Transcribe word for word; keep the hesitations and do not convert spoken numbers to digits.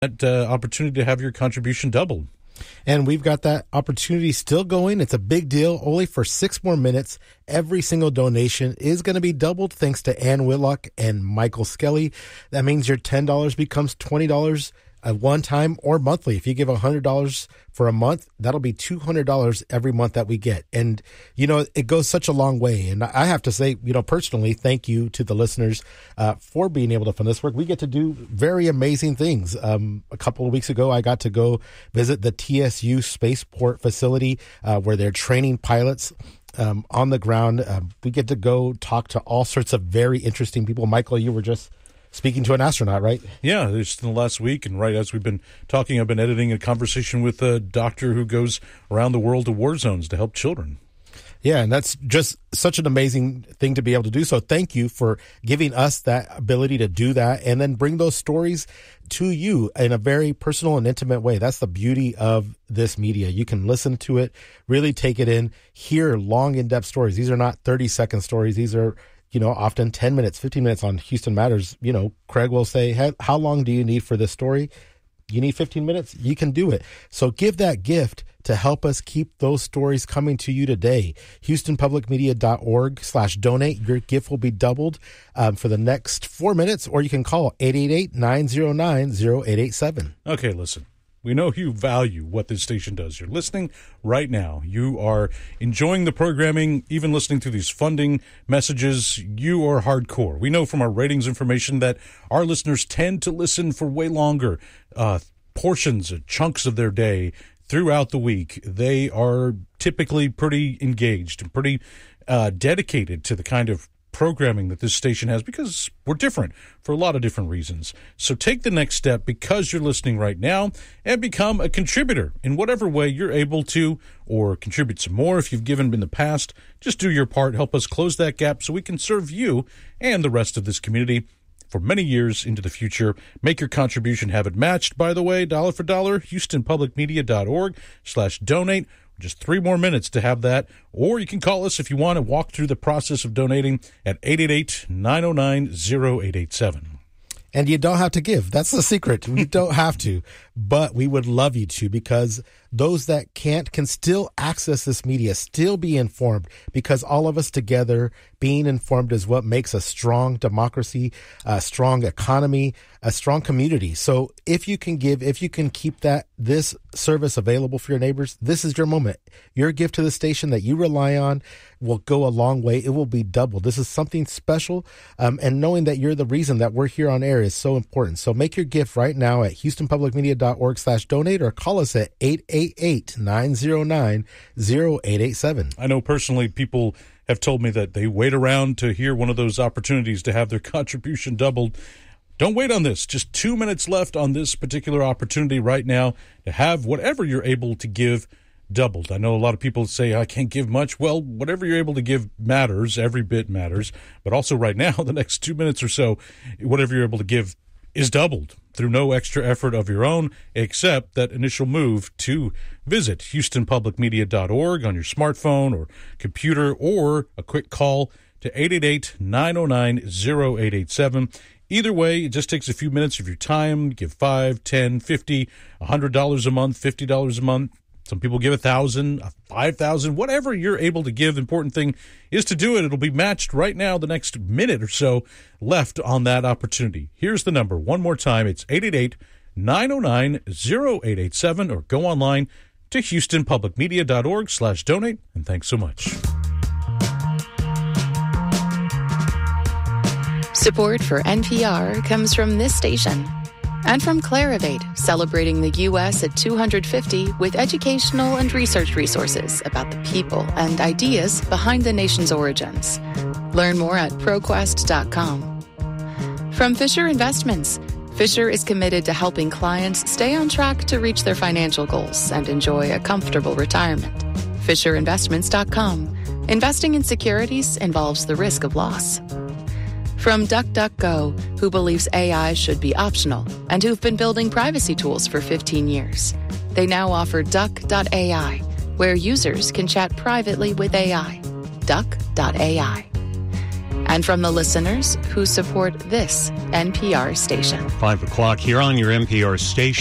that uh, opportunity to have your contribution doubled. And we've got that opportunity still going. It's a big deal. Only for six more minutes. Every single donation is going to be doubled thanks to Ann Whitlock and Michael Skelly. That means your ten dollars becomes twenty dollars at one time or monthly. If you give one hundred dollars for a month, that'll be two hundred dollars every month that we get. And, you know, it goes such a long way. And I have to say, you know, personally, thank you to the listeners uh, for being able to fund this work. We get to do very amazing things. Um, a couple of weeks ago, I got to go visit the T S U Spaceport facility uh, where they're training pilots um, on the ground. Um, we get to go talk to all sorts of very interesting people. Michael, you were just speaking to an astronaut, right? Yeah, just in the last week, and right as we've been talking, I've been editing a conversation with a doctor who goes around the world to war zones to help children. Yeah, and that's just such an amazing thing to be able to do. So thank you for giving us that ability to do that and then bring those stories to you in a very personal and intimate way. That's the beauty of this media. You can listen to it, really take it in, hear long, in-depth stories. These are not thirty-second stories. These are, you know, often ten minutes, fifteen minutes on Houston Matters. You know, Craig will say, hey, how long do you need for this story? You need fifteen minutes? You can do it. So give that gift to help us keep those stories coming to you today. Houston Public Media dot org slash donate. Your gift will be doubled um, for the next four minutes, or you can call eight eight eight, nine zero nine, zero eight eight seven. Okay, listen. We know you value what this station does. You're listening right now. You are enjoying the programming, even listening to these funding messages. You are hardcore. We know from our ratings information that our listeners tend to listen for way longer, uh, portions, chunks of their day throughout the week. They are typically pretty engaged and pretty uh, dedicated to the kind of programming that this station has, because we're different for a lot of different reasons. So take the next step because you're listening right now and become a contributor in whatever way you're able to, or contribute some more if you've given in the past. Just do your part. Help us close that gap so we can serve you and the rest of this community for many years into the future. Make your contribution. Have it matched, by the way, dollar for dollar. Houston Public Media dot org slash donate. Just three more minutes to have that. Or you can call us if you want to walk through the process of donating at eight eight eight, nine oh nine, zero eight eight seven. And you don't have to give. That's the secret. You don't have to. But we would love you to, because those that can't can still access this media, still be informed, because all of us together being informed is what makes a strong democracy, a strong economy, a strong community. So if you can give, if you can keep that this service available for your neighbors, this is your moment. Your gift to the station that you rely on will go a long way. It will be doubled. This is something special. Um, and knowing that you're the reason that we're here on air is so important. So make your gift right now at Houston Public Media dot org slash donate, or call us at eight eight eight, nine zero nine, zero eight eight seven. I know personally people have told me that they wait around to hear one of those opportunities to have their contribution doubled. Don't wait on this. Just two minutes left on this particular opportunity right now to have whatever you're able to give doubled. I know a lot of people say, I can't give much. Well, whatever you're able to give matters. Every bit matters. But also right now, the next two minutes or so, whatever you're able to give is doubled through no extra effort of your own, except that initial move to visit Houston Public Media dot org on your smartphone or computer, or a quick call to eight eight eight, nine oh nine, zero eight eight seven. Either way, it just takes a few minutes of your time. Give five, ten, fifty, one hundred dollars a month, fifty dollars a month. Some people give a thousand, five thousand, whatever you're able to give. The important thing is to do it. It'll be matched right now, the next minute or so left on that opportunity. Here's the number one more time. It's eight eight eight, nine oh nine, zero eight eight seven, or go online to Houston Public Media dot org slash donate. And thanks so much. Support for N P R comes from this station and from Clarivate, celebrating the U S at two hundred fifty with educational and research resources about the people and ideas behind the nation's origins. Learn more at ProQuest dot com. From Fisher Investments, Fisher is committed to helping clients stay on track to reach their financial goals and enjoy a comfortable retirement. Fisher Investments dot com. Investing in securities involves the risk of loss. From DuckDuckGo, who believes A I should be optional and who've been building privacy tools for fifteen years. They now offer Duck dot A I, where users can chat privately with A I. Duck dot A I. and from the listeners who support this N P R station. Five o'clock here on your N P R station.